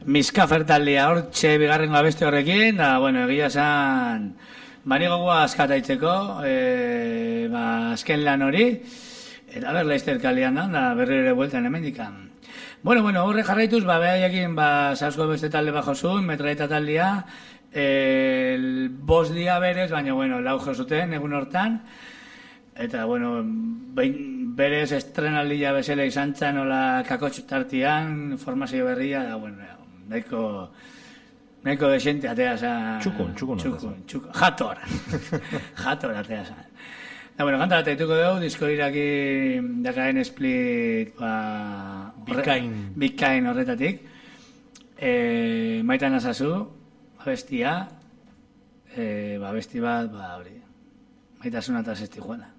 Miskafer taldea hortxe bigarren abesti horrekin, da, bueno, egia esan, manigogoa askataitzeko, azken lan hori, eta ber, Leicester kalean da berri ere bueltan hemendikan. Bueno, horre jarraituz, behaiekin, Sausko beste talde bajozun, Metralleta taldea, bost dia berez, baina, bueno, lau jozuten, egun hortan, eta, bueno, berez estrenaldia bezala izan txan, nola kakotx tartian, formazio berria, da, bueno, nahiko desente atea zan. Txukun. Jator atea zan. Da, bueno, kanta bat aituko dugu, disko iraki dakaen split, Bikain horretatik. Maitan azazu, abestia, abesti bat, hori, maitasuna eta zesti juana.